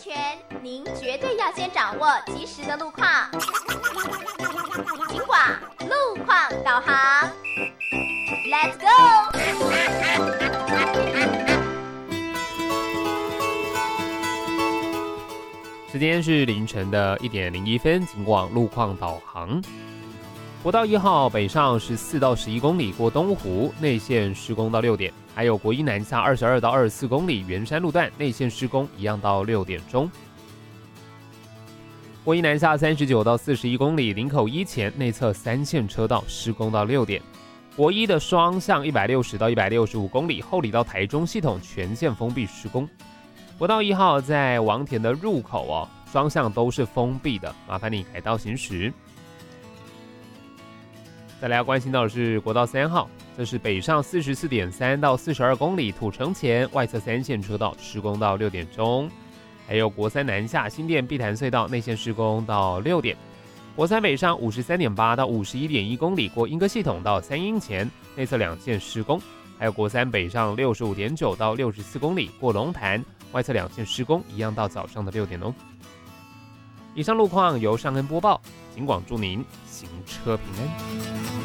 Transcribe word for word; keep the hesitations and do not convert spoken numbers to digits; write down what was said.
全，您绝对要先掌握及时的路况。警广路况导航 ，Let's go！ 时间是凌晨的一点零一分，警广路况导航。国道一号北上十四到十一公里过东湖，内线施工到六点；还有国一南下二十二到二十四公里圆山路段内线施工一样到六点钟。国一南下三十九到四十一公里林口一前内侧三线车道施工到六点。国一的双向一百六十到一百六十五公里后里到台中系统全线封闭施工。国道一号在王田的入口哦，双向都是封闭的，麻烦你改道行驶。再来要关心到的是国道三号，这是北上四十四点三到四十二公里土城前外侧三线车道施工到六点钟，还有国三南下新店碧潭隧道内线施工到六点，国三北上五十三点八到五十一点一公里过莺歌系统到三鶯前内侧两线施工，还有国三北上六十五点九到六十四公里过龙潭外侧两线施工一样到早上的六点哦。以上路况由尚恩播报，警广祝您行车平安。